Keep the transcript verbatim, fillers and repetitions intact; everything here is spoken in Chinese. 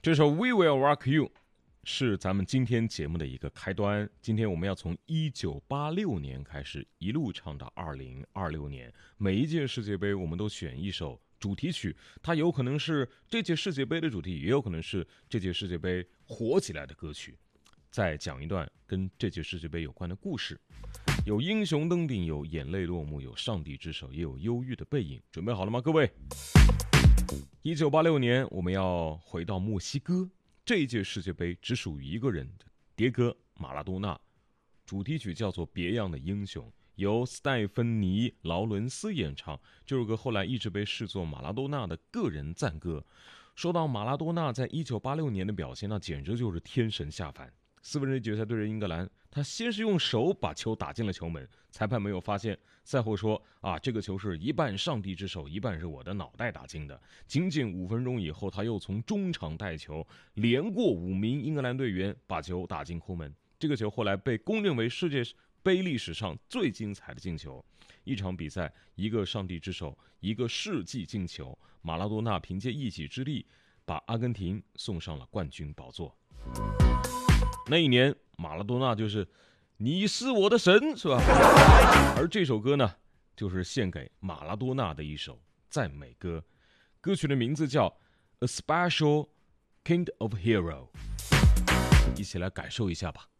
这首 We Will Rock You 是咱们今天节目的一个开端。今天我们要从一九八六年开始，一路唱到二零二六年。每一届世界杯，我们都选一首主题曲，它有可能是这届世界杯的主题，也有可能是这届世界杯火起来的歌曲。再讲一段跟这届世界杯有关的故事，有英雄登顶，有眼泪落幕，有上帝之手，也有忧郁的背影。准备好了吗，各位？一九八六年，我们要回到墨西哥。这一届世界杯只属于一个人，迭戈马拉多纳。主题曲叫做《别样的英雄》，由斯戴芬妮·劳伦斯演唱。这首歌后来一直被视作马拉多纳的个人赞歌。说到马拉多纳在一九八六年的表现，那简直就是天神下凡。四分之一决赛对阵英格兰，他先是用手把球打进了球门，裁判没有发现。赛后说啊，这个球是一半上帝之手，一半是我的脑袋打进的。仅仅五分钟以后，他又从中场带球，连过五名英格兰队员，把球打进空门。这个球后来被公认为世界杯历史上最精彩的进球。一场比赛，一个上帝之手，一个世纪进球。马拉多纳凭借一己之力，把阿根廷送上了冠军宝座。那一年，马拉多纳就是你是我的神，是吧？而这首歌呢，就是献给马拉多纳的一首赞美歌。歌曲的名字叫 A Special Kind of Hero， 一起来感受一下吧。